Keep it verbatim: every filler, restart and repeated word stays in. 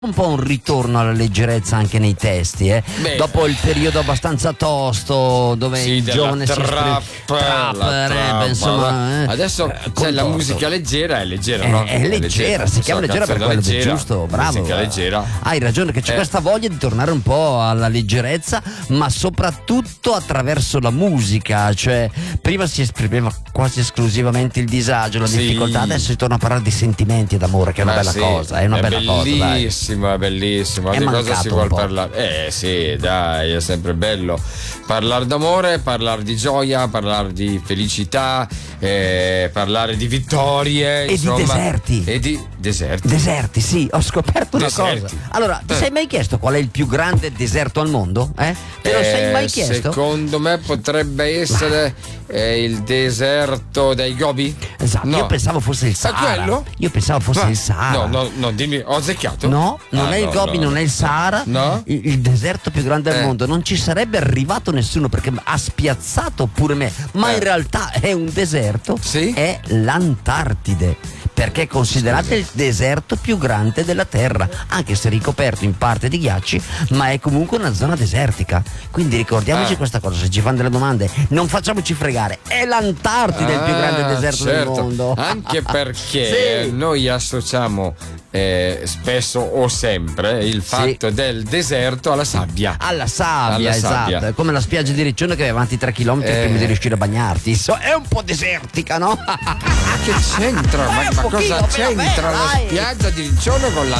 un po' un ritorno alla leggerezza anche nei testi, eh? Beh, dopo il periodo abbastanza tosto dove sì, il giovane trap, si esprime trap, la rap, trap, insomma, eh, adesso eh, cioè, la contorto. musica leggera è leggera, È, no? è leggera, si chiama leggera per quello, leggera, giusto, bravo. musica leggera. Hai ragione che c'è Eh. questa voglia di tornare un po' alla leggerezza, ma soprattutto attraverso la musica, cioè prima si esprimeva quasi esclusivamente il disagio, la Sì. difficoltà, adesso si torna a parlare di sentimenti e d'amore, che è una Ma bella sì, cosa, è una è bella cosa, dai. bellissimo, è bellissimo. È Di cosa mancato si un vuol po'. parlare? Eh sì, dai, è sempre bello parlare d'amore, parlare di gioia, parlare di felicità, eh, parlare di vittorie E insomma, di deserti. e di deserti. Deserti, sì, ho scoperto una Deserti. cosa. Allora, ti Eh. sei mai chiesto qual è il più grande deserto al mondo? Eh? Te lo sei mai Eh, chiesto? Secondo me potrebbe essere eh, il deserto dei Gobi. Esatto, No. io pensavo fosse il È Sahara. quello? Io pensavo fosse Ma- il Sahara. No, no, no, dimmi, ho azzecchiato? No, non Ah, è il no, Gobi, no, non è il Sahara. No? Il, il deserto più grande Eh. al mondo. Non ci sarebbe arrivato nessuno perché ha spiazzato pure me. Ma Eh. in realtà è un deserto. Sì? È l'Antartide. Perché è considerato Scusa. il deserto più grande della Terra, anche se ricoperto in parte di ghiacci, ma è comunque una zona desertica. Quindi ricordiamoci Ah. questa cosa, se ci fanno delle domande, non facciamoci fregare. È l'Antartide il più grande Ah, deserto del certo. mondo. Anche perché Sì. noi associamo eh, spesso o sempre il fatto del deserto alla sabbia. Alla sabbia, Alla esatto. sabbia. È come la spiaggia di Riccione che vai avanti tre chilometri Eh. prima di riuscire a bagnarti. Insomma, è un po' desertica, no? Ma che c'entra? Ma Ma, è un ma pochino, cosa però, c'entra beh, la dai. spiaggia di Riccione con Ma